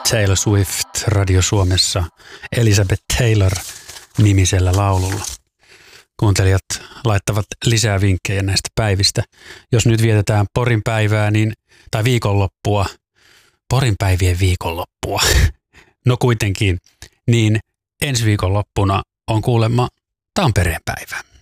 Taylor Swift Radio Suomessa Elizabeth Taylor -nimisellä laululla. Kuuntelijat laittavat lisää vinkkejä näistä päivistä. Jos nyt vietetään Porin päivää tai viikonloppua, Porin päivien viikonloppua, no kuitenkin, niin ensi viikonloppuna on kuulemma Tampereen päivä.